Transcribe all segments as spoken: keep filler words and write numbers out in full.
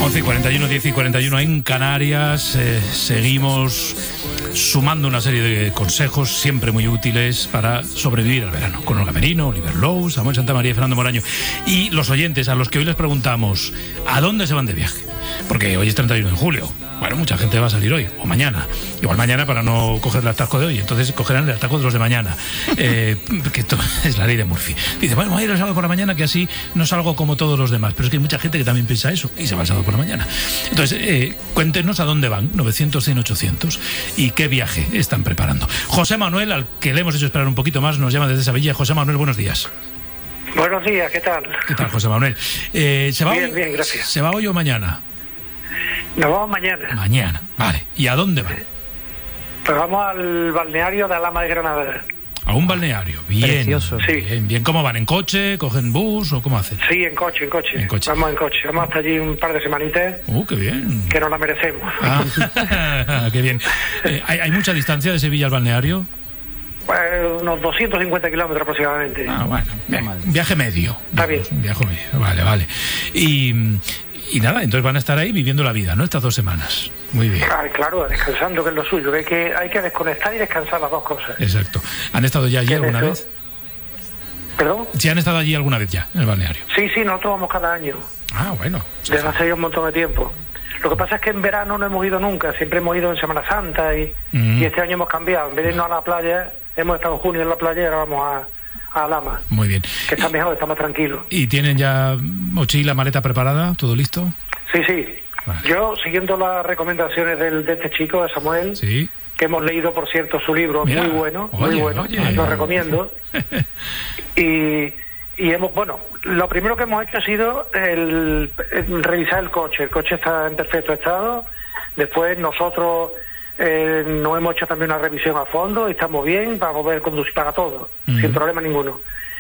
once y cuarenta y uno, diez y cuarenta y uno en Canarias. Eh, seguimos sumando una serie de consejos siempre muy útiles para sobrevivir al verano. Con Olga Merino, Oliver Lowe, Samuel Santamaría y Fernando Moraño. Y los oyentes a los que hoy les preguntamos, ¿a dónde se van de viaje? Porque hoy es treinta y uno de julio. Bueno, mucha gente va a salir hoy o mañana. Igual mañana para no coger el atasco de hoy. Entonces cogerán el atasco de los de mañana. Eh, que esto es la ley de Murphy. Dice, bueno, voy a ir el sábado por la mañana que así no salgo como todos los demás. Pero es que hay mucha gente que también piensa eso y se va el sábado por la mañana. Entonces, eh, cuéntenos a dónde van. novecientos, cien, ochocientos. Y qué viaje están preparando. José Manuel, al que le hemos hecho esperar un poquito más, nos llama desde Sevilla. José Manuel, buenos días. Buenos días, ¿qué tal? ¿Qué tal, José Manuel? Eh, ¿se va bien, hoy, bien, gracias. ¿Se va hoy o mañana? Nos vamos mañana. Mañana, vale. ¿Y a dónde van? Pues vamos al balneario de Alhama de Granada. A un balneario, bien. Precioso. Sí. Bien, bien. ¿Cómo van? ¿En coche? ¿Cogen bus o cómo hacen? Sí, en coche, en coche. En coche. Vamos en coche. Vamos hasta allí un par de semanitas. ¡Uh, qué bien! Que nos la merecemos. Ah, qué bien. Eh, ¿hay, ¿Hay mucha distancia de Sevilla al balneario? Pues unos doscientos cincuenta kilómetros aproximadamente. Ah, bueno. Bien. Viaje medio. Está bien. Viaje medio, vale, vale. Y... Y nada, entonces van a estar ahí viviendo la vida, ¿no? Estas dos semanas. Muy bien. Ay, claro, descansando, que es lo suyo. Que hay que, hay que desconectar y descansar las dos cosas. Exacto. ¿Han estado ya allí alguna eso? vez? ¿Perdón? ¿Sí han estado allí alguna vez ya, en el balneario? Sí, sí, nosotros vamos cada año. Ah, bueno. Desde hace ya un montón de tiempo. Lo que pasa es que en verano no hemos ido nunca. Siempre hemos ido en Semana Santa y, Mm. y este año hemos cambiado. En vez de irnos a la playa, hemos estado en junio en la playa y ahora vamos a... a Alhama, Muy bien. que está mejor, está más tranquilo. ¿Y tienen ya mochila, maleta preparada? ¿Todo listo? Sí, sí. Vale. Yo, siguiendo las recomendaciones del, de este chico, de Samuel, Sí. que hemos leído, por cierto, su libro, Mira. muy bueno, Oye, muy bueno, oye. lo recomiendo. y, y hemos, bueno, lo primero que hemos hecho ha sido el, el revisar el coche. El coche está en perfecto estado. Después nosotros eh, nos hemos hecho también una revisión a fondo y estamos bien para poder conducir para todo, Mm. sin problema ninguno.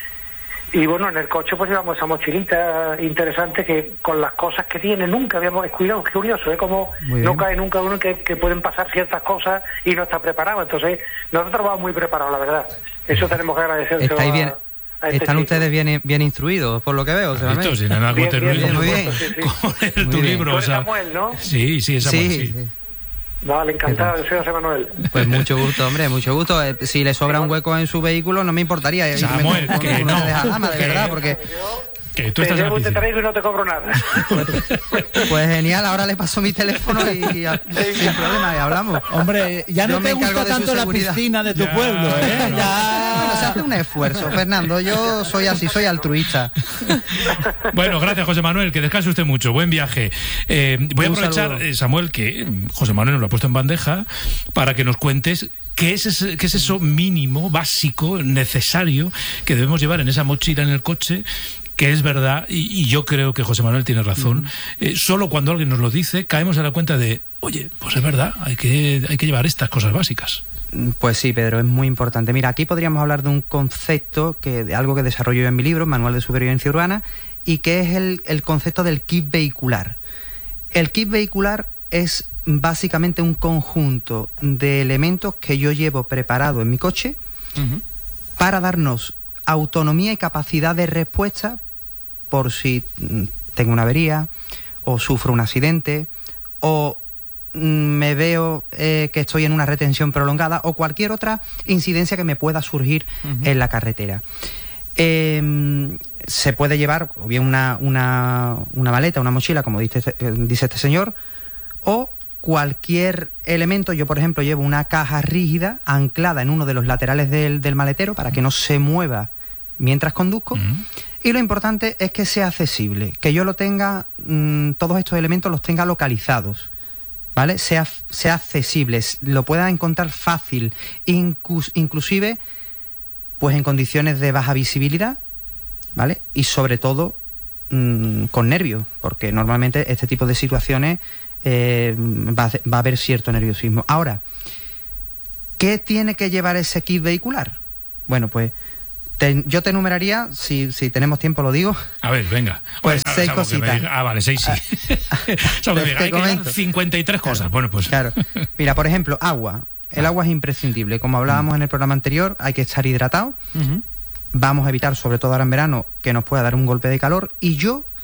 Y bueno, en el coche pues llevamos esa mochilita interesante que con las cosas que tiene nunca habíamos... Es cuidado, es curioso, es como no cae nunca uno que, que pueden pasar ciertas cosas y no está preparado. Entonces, nosotros vamos muy preparados, la verdad. Eso tenemos que agradecer. ¿Estáis bien? Este Están chico. ustedes bien, bien instruidos, por lo que veo. ¿Has visto? Si no me Bien, acuerdo bien, el muy libro. bien. Sí, sí. ¿Cómo leer Muy tu bien. libro? Tú O eres sea, Samuel, ¿no? Sí, sí, es Samuel, sí. Sí, sí. Vale, encantado, yo soy José Manuel. Pues mucho gusto, hombre, mucho gusto. Eh, Si le sobra un hueco en su vehículo, no me importaría irme Samuel, con- que con no, uno de Alhama, de que- verdad, porque... Que tú Te estás en la llevo, te piscina. traigo y no te cobro nada. Pues genial, ahora le paso mi teléfono y, y a- sin problema, y hablamos. Hombre, ya no Yo me te encargo gusta de su tanto la seguridad. piscina de tu Ya, pueblo, ¿eh? ya no. Ya. Bueno, se hace un esfuerzo, Fernando. Yo soy así, soy altruista. Bueno, gracias, José Manuel, que descanse usted mucho. Buen viaje. Eh, voy a Un aprovechar, saludo. eh, Samuel, que mm, José Manuel nos lo ha puesto en bandeja para que nos cuentes qué es, ese- qué es eso mínimo, básico, necesario que debemos llevar en esa mochila en el coche, que es verdad, y, y yo creo que José Manuel tiene razón. Eh, solo cuando alguien nos lo dice, caemos a la cuenta de, oye, pues es verdad, hay que, hay que llevar estas cosas básicas. Pues sí, Pedro, es muy importante. Mira, aquí podríamos hablar de un concepto, que de algo que desarrollo yo en mi libro, Manual de Supervivencia Urbana, y que es el, el concepto del kit vehicular. El kit vehicular es básicamente un conjunto de elementos que yo llevo preparado en mi coche para darnos autonomía y capacidad de respuesta por si mm, tengo una avería o sufro un accidente o mm, me veo eh, que estoy en una retención prolongada o cualquier otra incidencia que me pueda surgir uh-huh. en la carretera. Eh, se puede llevar o bien una, una, una maleta, una mochila, como dice, dice este señor, o cualquier elemento. Yo, por ejemplo, llevo una caja rígida anclada en uno de los laterales del, del maletero para que no se mueva mientras conduzco. Uh-huh. Y lo importante es que sea accesible, que yo lo tenga, mmm, todos estos elementos los tenga localizados, ¿vale? Sea, sea accesible, lo pueda encontrar fácil, inclus, inclusive pues en condiciones de baja visibilidad, ¿vale? Y sobre todo mmm, con nervios, porque normalmente este tipo de situaciones eh, va, a, va a haber cierto nerviosismo. Ahora, ¿qué tiene que llevar ese kit vehicular? Bueno, pues Te, yo te enumeraría, si, si tenemos tiempo lo digo. A ver, venga. Pues Oye, seis salvo que me cositas. diga- Ah, vale, seis sí. Salvo que me diga, Te hay que llevar comento. cincuenta y tres cosas. Bueno, pues... Claro. Mira, por ejemplo, agua. El agua es imprescindible. Como hablábamos en el programa anterior, hay que estar hidratado. Uh-huh. Vamos a evitar, sobre todo ahora en verano, que nos pueda dar un golpe de calor. Y yo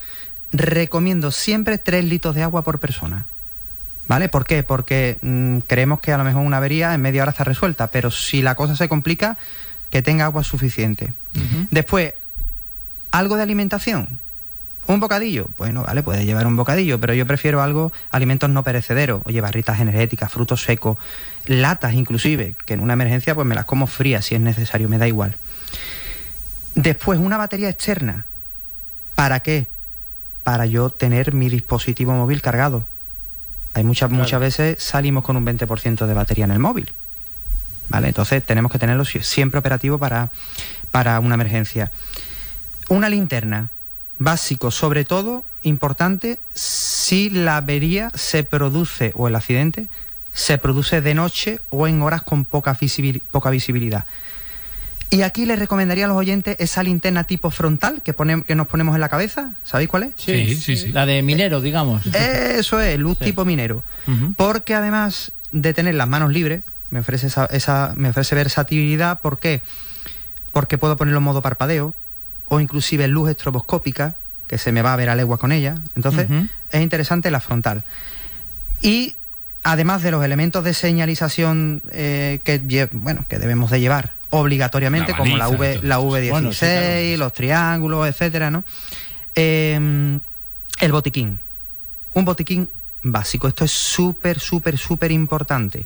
recomiendo siempre tres litros de agua por persona. ¿Vale? ¿Por qué? Porque mmm, creemos que a lo mejor una avería en media hora está resuelta, pero si la cosa se complica, que tenga agua suficiente. Uh-huh. Después, algo de alimentación. ¿Un bocadillo? Bueno, vale, puedes llevar un bocadillo, pero yo prefiero algo, alimentos no perecederos, oye, barritas energéticas, frutos secos, latas inclusive, que en una emergencia pues me las como frías si es necesario, me da igual. Después, una batería externa. ¿Para qué? Para yo tener mi dispositivo móvil cargado. Hay muchas, claro. muchas veces salimos con un veinte por ciento de batería en el móvil. ¿Vale? Entonces tenemos que tenerlo siempre operativo para, para una emergencia. Una linterna. Básico, sobre todo, importante, si la avería se produce, o el accidente, se produce de noche o en horas con poca, visibil- poca visibilidad. Y aquí les recomendaría a los oyentes esa linterna tipo frontal que, pone, que nos ponemos en la cabeza. ¿Sabéis cuál es? Sí, sí, sí. La de minero, digamos. Eso es, luz sí. tipo minero. Uh-huh. Porque además de tener las manos libres, me ofrece, esa, esa, me ofrece versatilidad. ¿Por qué? Porque puedo ponerlo en modo parpadeo, o inclusive luz estroboscópica, que se me va a ver a legua con ella. Entonces, uh-huh. es interesante la frontal. Y además de los elementos de señalización eh, que, bueno, que debemos de llevar obligatoriamente, la baliza, como la V, la V dieciséis, bueno, sí, claro. los triángulos, etcétera, ¿no? Eh, el botiquín. Un botiquín básico. Esto es súper, súper, súper importante.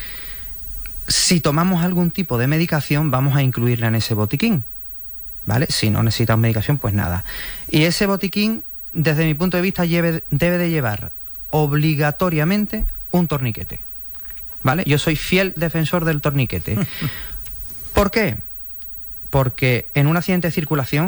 Si tomamos algún tipo de medicación, vamos a incluirla en ese botiquín. ¿Vale? Si no necesitas medicación, pues nada. Y ese botiquín, desde mi punto de vista, lleve, debe de llevar obligatoriamente un torniquete. ¿Vale? Yo soy fiel defensor del torniquete. ¿Por qué? Porque en un accidente de circulación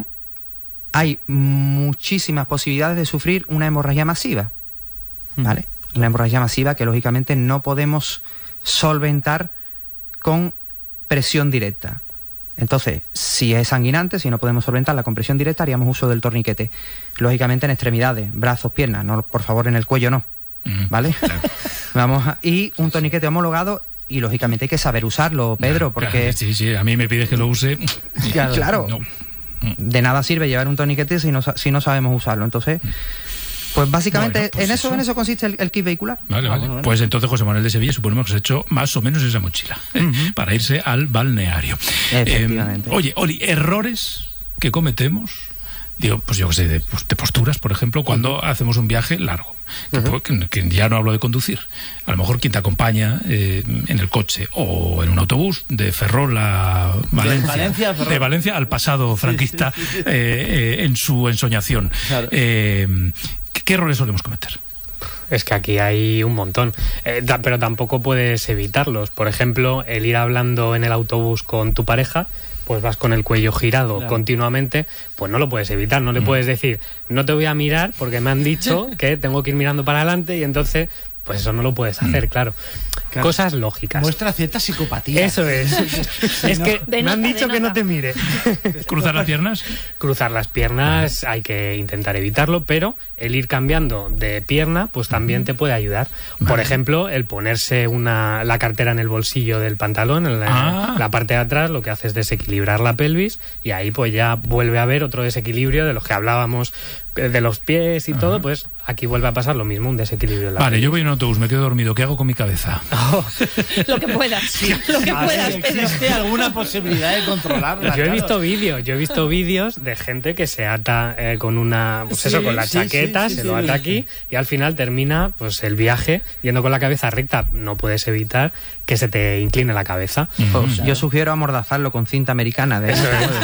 hay muchísimas posibilidades de sufrir una hemorragia masiva. ¿Vale? Una hemorragia masiva que lógicamente no podemos solventar con presión directa. Entonces, si es sanguinante, si no podemos solventarla con presión directa, haríamos uso del torniquete. Lógicamente en extremidades, brazos, piernas, no, por favor en el cuello no. ¿Vale? Claro. Vamos a, y un torniquete homologado, y lógicamente hay que saber usarlo, Pedro, porque... Claro, sí, sí, a mí me pides que lo use. Claro, claro. No. De nada sirve llevar un torniquete si no, si no sabemos usarlo. Entonces... Pues básicamente bueno, pues en eso, eso en eso consiste el, el kit vehicular. Vale, vale. Bueno, pues entonces José Manuel de Sevilla suponemos que se ha hecho más o menos esa mochila uh-huh. para irse al balneario. Efectivamente. Eh, oye, Oli, errores que cometemos, digo, pues yo que sé, de, de posturas, por ejemplo, cuando uh-huh. hacemos un viaje largo. Que, uh-huh. que, que ya no hablo de conducir. A lo mejor quien te acompaña eh, en el coche o en un autobús de Ferrol a Valencia, de Valencia, a de Valencia al pasado franquista sí, sí, sí. Eh, eh, en su ensoñación. Claro. Eh, ¿Qué errores solemos cometer? Es que aquí hay un montón, eh, da, pero tampoco puedes evitarlos. Por ejemplo, el ir hablando en el autobús con tu pareja, pues vas con el cuello girado claro. continuamente, pues no lo puedes evitar, no le mm. puedes decir, no te voy a mirar porque me han dicho que tengo que ir mirando para adelante, y entonces, pues eso no lo puedes hacer, mm. claro. Claro. Cosas lógicas. Muestra cierta psicopatía. Eso es. Es que de me nota, han dicho que no te mire. ¿Cruzar las piernas? Cruzar las piernas hay que intentar evitarlo, pero el ir cambiando de pierna pues también te puede ayudar. Por vale. ejemplo, el ponerse una la cartera en el bolsillo del pantalón, en la, ah. la parte de atrás, lo que hace es desequilibrar la pelvis, y ahí pues ya vuelve a haber otro desequilibrio de los que hablábamos, de los pies y Ajá. todo, pues aquí vuelve a pasar lo mismo, un desequilibrio en la Vale, pelvis. Yo voy en un autobús, me quedo dormido, ¿qué hago con mi cabeza? Oh. Lo que puedas, sí. lo que puedas. ¿Existe alguna posibilidad de controlarla? Yo he claro. visto vídeos, yo he visto vídeos de gente que se ata eh, con una, pues sí, eso, con la sí, chaqueta, sí, sí, se sí, lo ata sí. aquí, y al final termina pues el viaje yendo con la cabeza recta. No puedes evitar que se te incline la cabeza. Mm-hmm. Pues, claro. Yo sugiero amordazarlo con cinta americana. De eso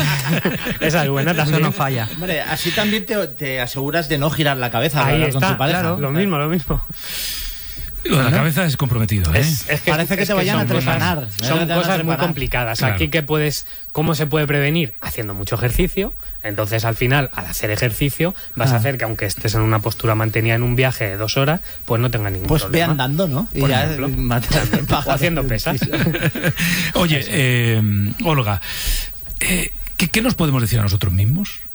es. Esa es buena también. Eso no falla. Hombre, así también te, te aseguras de no girar la cabeza. Ahí está, con tu pareja. Claro, lo mismo, lo mismo. Lo de la cabeza es comprometido, ¿eh? Es, es que, Parece que es te vayan a trepanar. Cosas, son cosas muy complicadas. Claro. Aquí, ¿qué puedes, ¿cómo se puede prevenir? Haciendo mucho ejercicio. Entonces, al final, al hacer ejercicio, vas ah. a hacer que, aunque estés en una postura mantenida en un viaje de dos horas, pues no tenga ningún pues problema. Pues ve andando, ¿no? Por y ya ejemplo, o haciendo pesas. Oye, eh, Olga, eh, ¿qué, ¿qué nos podemos decir a nosotros mismos?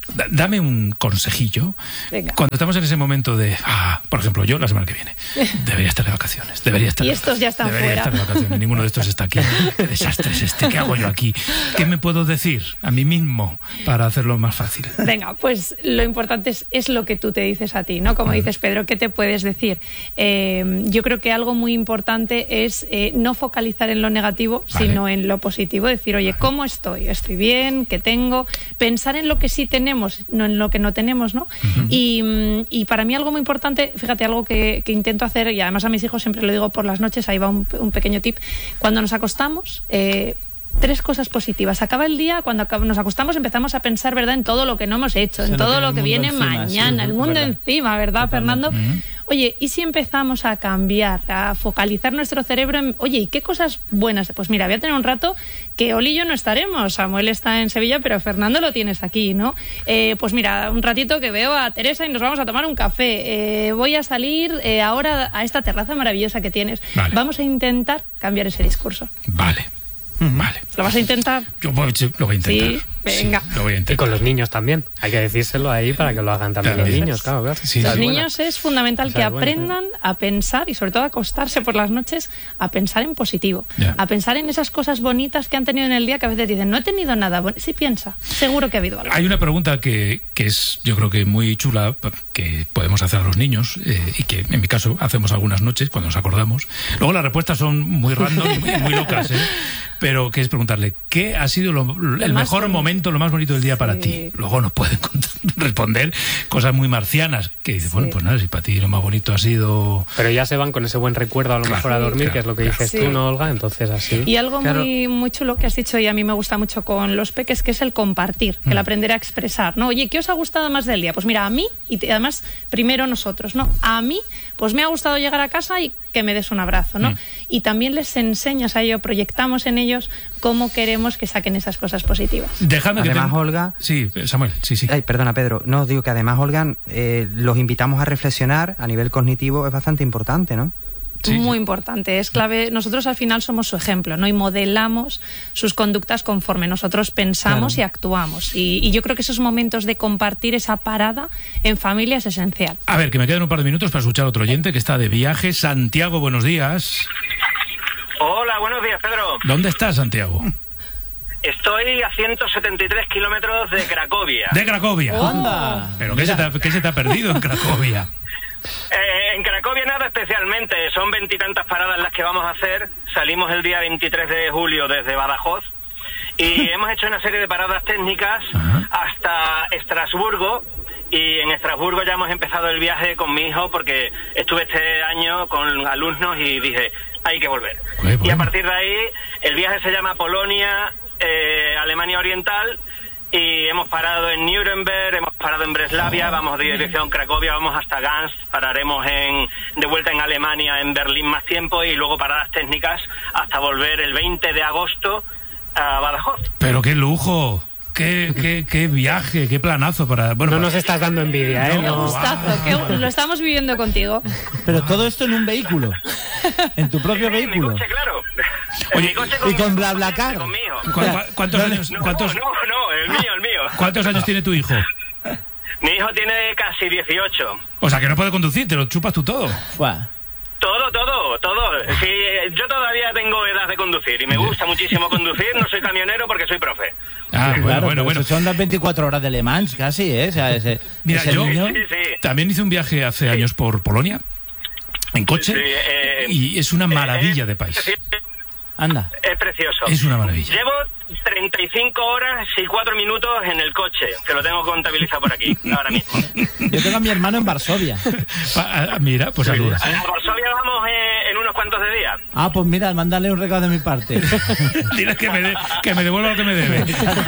dame un consejillo. Venga. Cuando estamos en ese momento de, ah, por ejemplo, yo la semana que viene debería estar de vacaciones, debería estar Y de estos ya están debería fuera. estar de vacaciones, ninguno de estos está aquí. Qué desastre es este, ¿qué hago yo aquí? ¿Qué me puedo decir a mí mismo para hacerlo más fácil? Venga, pues lo importante es, es lo que tú te dices a ti, ¿no? Como dices, Pedro, ¿qué te puedes decir? Eh, yo creo que algo muy importante es eh, no focalizar en lo negativo, Vale. sino en lo positivo. Decir, oye, ¿cómo estoy? ¿Estoy bien? ¿Qué tengo? Pensar en lo que sí tenemos, no en lo que no tenemos, ¿no? Uh-huh. y, y para mí algo muy importante, fíjate, algo que, que intento hacer, y además a mis hijos siempre lo digo por las noches, ahí va un, un pequeño tip. Cuando nos acostamos, eh, tres cosas positivas. Acaba el día, cuando nos acostamos empezamos a pensar, ¿verdad?, en todo lo que no hemos hecho, en todo lo que viene mañana, el mundo encima, ¿verdad, Fernando? Oye, ¿y si empezamos a cambiar, a focalizar nuestro cerebro en, oye, ¿y qué cosas buenas? Pues mira, voy a tener un rato que Oli y yo no estaremos. Samuel está en Sevilla, pero Fernando lo tienes aquí, ¿no? Eh, pues mira, un ratito que veo a Teresa y nos vamos a tomar un café. Eh, voy a salir eh, ahora a esta terraza maravillosa que tienes. Vale. Vamos a intentar cambiar ese discurso. Vale. Vale. ¿Lo vas a intentar? Yo voy, lo voy a intentar. Sí, venga. Sí, lo voy a intentar. Y con los niños también. Hay que decírselo ahí para que lo hagan también Claro, los niños, claro, claro. Sí, los sí. niños buena. Es fundamental Esa que es buena, aprendan a pensar y sobre todo a acostarse por las noches a pensar en positivo, yeah. a pensar en esas cosas bonitas que han tenido en el día que a veces dicen, no he tenido nada bueno. Sí, piensa, seguro que ha habido algo. Hay una pregunta que, que es, yo creo que muy chula, que podemos hacer a los niños eh, y que en mi caso hacemos algunas noches cuando nos acordamos. Luego las respuestas son muy random y muy, muy locas, ¿eh? Pero que es preguntarle, ¿qué ha sido lo, lo el mejor bonito. momento, lo más bonito del día para sí. ti? Luego nos pueden responder cosas muy marcianas, que dice, sí. bueno, pues nada, si para ti lo más bonito ha sido... Pero ya se van con ese buen recuerdo a lo claro, mejor a dormir, claro, que es lo que claro. dices sí. tú, ¿no, Olga? Entonces así... Y algo claro. muy, muy chulo que has dicho, y a mí me gusta mucho con los peques, que es el compartir, mm. el aprender a expresar, ¿no? Oye, ¿qué os ha gustado más del día? Pues mira, a mí, y te, además, primero nosotros, ¿no? A mí, pues me ha gustado llegar a casa y que me des un abrazo, ¿no? Mm. Y también les enseñas a ello, proyectamos en ellos cómo queremos que saquen esas cosas positivas. Déjame además, que te... Olga... Sí, Samuel, sí, sí. Ay, perdona, Pedro. No, digo que además, Olga, eh, los invitamos a reflexionar a nivel cognitivo, es bastante importante, ¿no? Sí, muy sí. importante, es clave. Nosotros al final somos su ejemplo, ¿no? Y modelamos sus conductas conforme nosotros pensamos claro. y actuamos. Y, y yo creo que esos momentos de compartir esa parada en familia es esencial. A ver, que me quedan un par de minutos para escuchar a otro oyente que está de viaje. Santiago, buenos días. Hola, buenos días, Pedro. ¿Dónde estás, Santiago? Estoy a ciento setenta y tres kilómetros de Cracovia. ¿De Cracovia? ¡Onda! ¿Pero qué se, te ha, qué se te ha perdido en Cracovia? Eh, en Cracovia nada especialmente, son veintitantas paradas las que vamos a hacer. Salimos el día veintitrés de julio desde Badajoz y hemos hecho una serie de paradas técnicas Ajá. hasta Estrasburgo. Y en Estrasburgo ya hemos empezado el viaje con mi hijo porque estuve este año con alumnos y dije, hay que volver. Bueno. Y a partir de ahí, el viaje se llama Polonia, eh, Alemania Oriental, y hemos parado en Nuremberg, hemos parado en Breslavia, vamos de dirección Cracovia, vamos hasta Gans, pararemos en de vuelta en Alemania, en Berlín más tiempo, y luego paradas técnicas hasta volver el veinte de agosto a Badajoz. ¡Pero qué lujo! Qué, qué, qué viaje, qué planazo para... Bueno, no para... nos estás dando envidia, ¿eh? Qué No. gustazo, que lo estamos viviendo contigo. Pero todo esto en un vehículo, en tu propio sí, vehículo. En mi coche, claro. Oye, en mi coche con y con mi, BlaBlaCar. con mi hijo. ¿Cu cu ¿Cuántos años? No, ¿cuántos, no, no, el mío, el mío. ¿Cuántos años tiene tu hijo? Mi hijo tiene casi dieciocho. O sea, que no puede conducir, te lo chupas tú todo. Fua. Todo, todo, todo. Sí, yo todavía tengo edad de conducir y me gusta muchísimo conducir. No soy camionero porque soy profe. Ah, bueno, claro, bueno, bueno. Son las veinticuatro horas de Le Mans, casi, ¿eh? O sea, ese, Mira, ese yo niño... sí, sí. también hice un viaje hace sí. años por Polonia, en coche, sí, eh, y es una maravilla eh, de país. Sí, Anda. es precioso. Es una maravilla. Llevo treinta y cinco horas y cuatro minutos en el coche, que lo tengo contabilizado por aquí, ahora mismo. Yo tengo a mi hermano en Varsovia. Pa, mira, pues saluda. A Varsovia vamos eh, en unos cuantos de días. Ah, pues mira, mándale un regalo de mi parte. Dile que me, de, que me devuelva lo que me debe.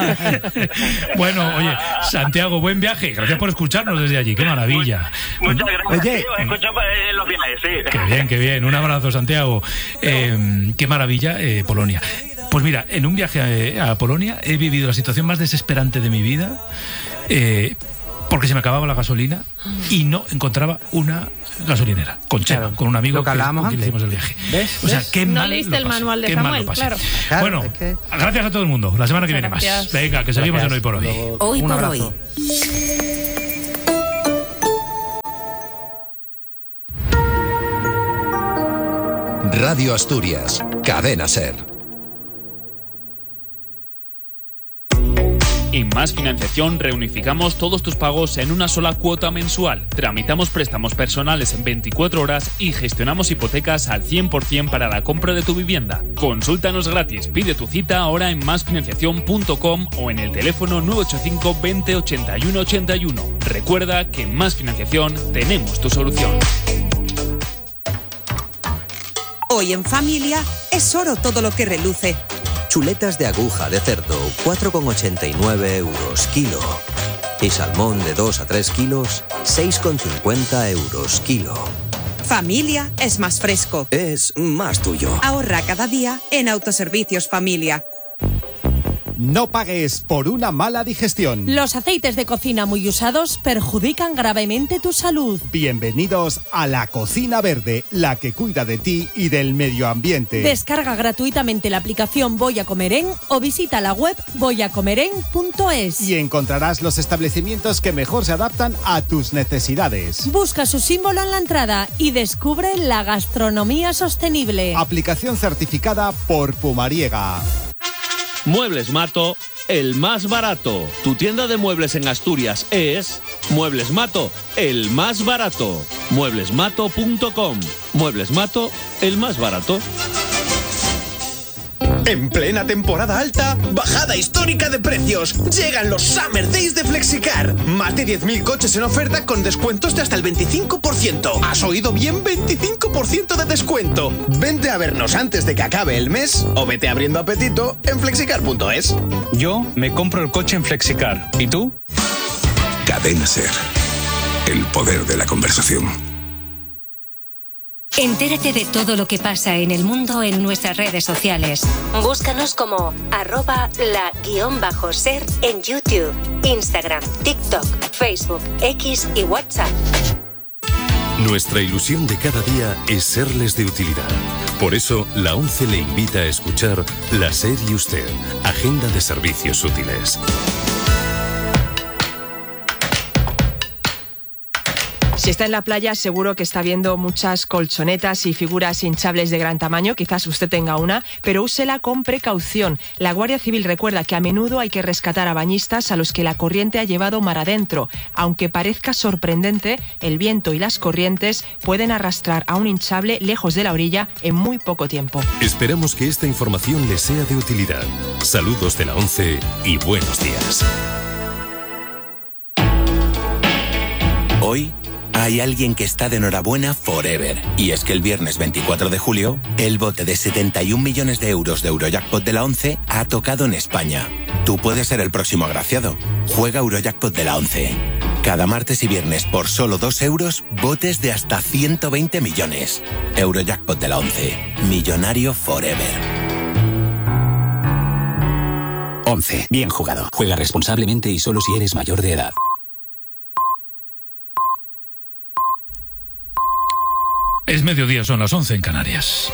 Bueno, oye, Santiago, buen viaje. Gracias por escucharnos desde allí. Qué maravilla. Muchas gracias. Oye, tío, escucho en los viajes, sí. Qué bien, qué bien. Un abrazo, Santiago. Eh, qué maravilla, eh, Polonia. Pues mira, en un viaje a, a Polonia he vivido la situación más desesperante de mi vida. Eh, porque se me acababa la gasolina y no encontraba una gasolinera con Cheva, claro, con un amigo lo que hablábamos que, con quien hicimos el viaje. ¿Ves? O sea, qué no mal leíste el pasé, manual de qué Samuel, mal lo pasé. claro. Claro, Bueno, es que... gracias a todo el mundo. La semana que viene Gracias. más. Venga, que seguimos Gracias. en Hoy por Hoy. Hoy Un por abrazo. hoy. Radio Asturias, Cadena SER. En Más Financiación reunificamos todos tus pagos en una sola cuota mensual. Tramitamos préstamos personales en veinticuatro horas y gestionamos hipotecas al cien por ciento para la compra de tu vivienda. Consúltanos gratis, pide tu cita ahora en más financiación punto com o en el teléfono nueve ocho cinco veinte ochenta y uno ochenta y uno. Recuerda que en Más Financiación tenemos tu solución. Hoy en familia es oro todo lo que reluce. Chuletas de aguja de cerdo, cuatro con ochenta y nueve euros kilo. Y salmón de dos a tres kilos, seis con cincuenta euros kilo. Familia es más fresco. Es más tuyo. Ahorra cada día en Autoservicios Familia. No pagues por una mala digestión. Los aceites de cocina muy usados perjudican gravemente tu salud. Bienvenidos a La Cocina Verde, la que cuida de ti y del medio ambiente. Descarga gratuitamente la aplicación Voy a Comer En o visita la web voy a comer en punto es. Y encontrarás los establecimientos que mejor se adaptan a tus necesidades. Busca su símbolo en la entrada y descubre la gastronomía sostenible. Aplicación certificada por Pumariega. Muebles Mato, el más barato. Tu tienda de muebles en Asturias es Muebles Mato, el más barato. muebles mato punto com. Muebles Mato, el más barato. En plena temporada alta, bajada histórica de precios. Llegan los Summer Days de Flexicar. Más de diez mil coches en oferta con descuentos de hasta el veinticinco por ciento. ¿Has oído bien? veinticinco por ciento de descuento. Vente a vernos antes de que acabe el mes o vete abriendo apetito en flexicar punto es. Yo me compro el coche en Flexicar. ¿Y tú? Cadena SER. El poder de la conversación. Entérate de todo lo que pasa en el mundo en nuestras redes sociales. Búscanos como arroba la guión bajo ser en YouTube, Instagram, TikTok, Facebook, X y WhatsApp. Nuestra ilusión de cada día es serles de utilidad. Por eso, la ONCE le invita a escuchar La SER y Usted, Agenda de Servicios Útiles. Si está en la playa, seguro que está viendo muchas colchonetas y figuras hinchables de gran tamaño. Quizás usted tenga una, pero úsela con precaución. La Guardia Civil recuerda que a menudo hay que rescatar a bañistas a los que la corriente ha llevado mar adentro. Aunque parezca sorprendente, el viento y las corrientes pueden arrastrar a un hinchable lejos de la orilla en muy poco tiempo. Esperamos que esta información les sea de utilidad. Saludos de la ONCE y buenos días. Hoy hay alguien que está de enhorabuena forever. Y es que el viernes veinticuatro de julio, el bote de setenta y un millones de euros de Eurojackpot de la ONCE ha tocado en España. Tú puedes ser el próximo agraciado. Juega Eurojackpot de la ONCE. Cada martes y viernes por solo dos euros, botes de hasta ciento veinte millones. Eurojackpot de la ONCE. Millonario forever. ONCE. Bien jugado. Juega responsablemente y solo si eres mayor de edad. Es mediodía, son las once en Canarias.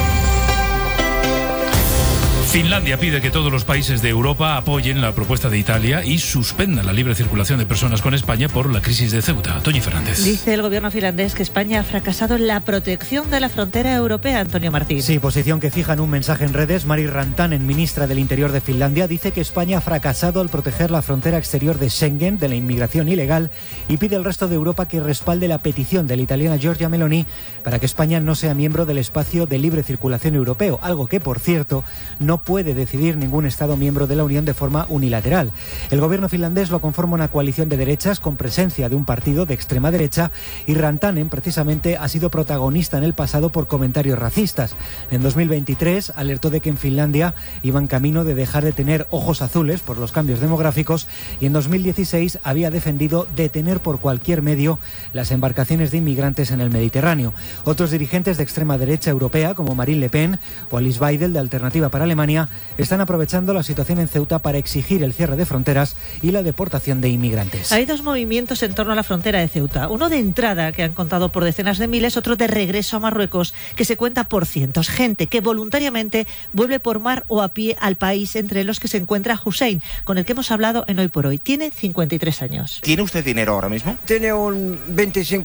Finlandia pide que todos los países de Europa apoyen la propuesta de Italia y suspendan la libre circulación de personas con España por la crisis de Ceuta. Toñi Fernández. Dice el gobierno finlandés que España ha fracasado en la protección de la frontera europea, Antonio Martín. Sí, posición que fija en un mensaje en redes. Mari Rantanen, ministra del Interior de Finlandia, dice que España ha fracasado al proteger la frontera exterior de Schengen de la inmigración ilegal y pide al resto de Europa que respalde la petición de la italiana Giorgia Meloni para que España no sea miembro del espacio de libre circulación europeo, algo que, por cierto, no puede decidir ningún Estado miembro de la Unión de forma unilateral. El gobierno finlandés lo conforma una coalición de derechas con presencia de un partido de extrema derecha y Rantanen precisamente ha sido protagonista en el pasado por comentarios racistas. En dos mil veintitrés alertó de que en Finlandia iban camino de dejar de tener ojos azules por los cambios demográficos y en dos mil dieciséis había defendido detener por cualquier medio las embarcaciones de inmigrantes en el Mediterráneo. Otros dirigentes de extrema derecha europea como Marine Le Pen o Alice Weidel de Alternativa para Alemania Alemania están aprovechando la situación en Ceuta para exigir el cierre de fronteras y la deportación de inmigrantes. Hay dos movimientos en torno a la frontera de Ceuta. Uno de entrada, que han contado por decenas de miles, otro de regreso a Marruecos, que se cuenta por cientos. Gente que voluntariamente vuelve por mar o a pie al país, entre los que se encuentra Hussein, con el que hemos hablado en Hoy por Hoy. Tiene cincuenta y tres años. ¿Tiene usted dinero ahora mismo? Tiene un veinticinco